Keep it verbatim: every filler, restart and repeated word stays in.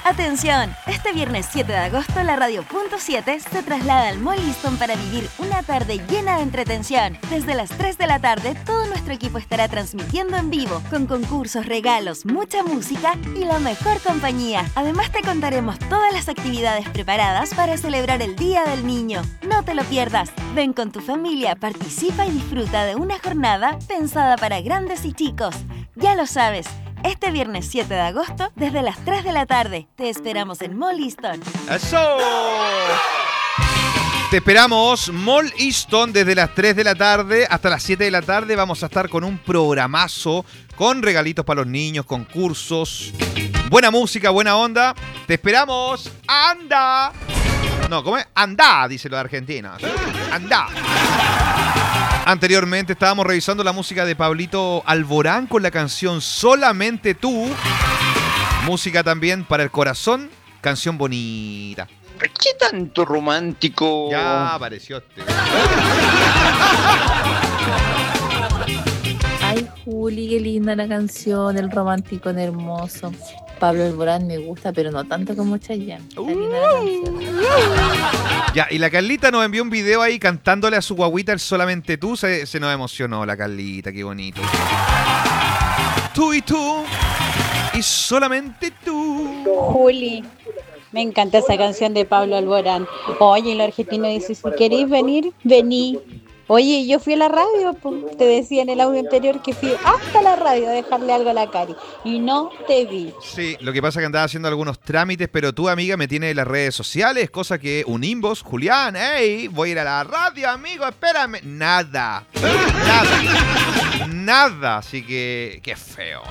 ¡Atención! Este viernes siete de agosto la Radio Punto siete se traslada al Mall Easton para vivir una tarde llena de entretención. Desde las tres de la tarde todo nuestro equipo estará transmitiendo en vivo, con concursos, regalos, mucha música y la mejor compañía. Además te contaremos todas las actividades preparadas para celebrar el Día del Niño. No te lo pierdas. Ven con tu familia, participa y disfruta de una jornada pensada para grandes y chicos. Ya lo sabes. Este viernes siete de agosto, desde las tres de la tarde, te esperamos en Mall Easton. ¡Eso! Te esperamos, Mall Easton, desde las tres de la tarde hasta las siete de la tarde. Vamos a estar con un programazo, con regalitos para los niños, concursos, buena música, buena onda. ¡Te esperamos! ¡Anda! No, ¿cómo es? ¡Anda! Dice los argentinos. ¡Anda! Anteriormente estábamos revisando la música de Pablito Alborán con la canción Solamente Tú. Música también para el corazón, canción bonita. ¿Qué tanto romántico? Ya apareció este. Ay, Juli, qué linda la canción, el romántico hermoso. Pablo Alborán me gusta, pero no tanto como Chayanne. Está linda la canción. Ya, y la Carlita nos envió un video ahí cantándole a su guaguita el Solamente Tú. Se, se nos emocionó la Carlita, qué bonito. Tú y tú, y solamente tú. Juli, me encanta esa canción de Pablo Alborán. Oye, el argentino dice, si queréis venir, vení. Oye, yo fui a la radio, pues, te decía en el audio anterior que fui hasta la radio a dejarle algo a la Cari y no te vi. Sí, lo que pasa es que andaba haciendo algunos trámites, pero tú, amiga, me tienes en las redes sociales, cosa que un inbox, Julián, hey, voy a ir a la radio, amigo, espérame. Nada, nada, nada, así que qué feo.